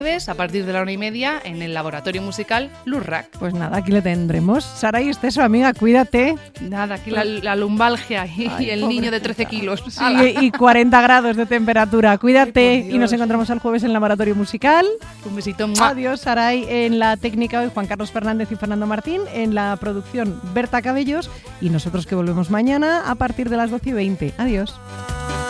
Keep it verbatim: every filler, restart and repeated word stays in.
a partir de la una y media en el laboratorio musical Lurrac. Pues nada, aquí le tendremos. Saray Esteso, amiga, cuídate. Nada, aquí la, la lumbalgia y, Ay, y el pobrecita. Niño de trece kilos. Sí, y cuarenta grados de temperatura. Cuídate. Ay, y nos encontramos el jueves en el laboratorio musical. Un besito. Adiós, Saray. En la técnica hoy Juan Carlos Fernández y Fernando Martín. En la producción Berta Cabellos. Y nosotros que volvemos mañana a partir de las doce y veinte. Adiós.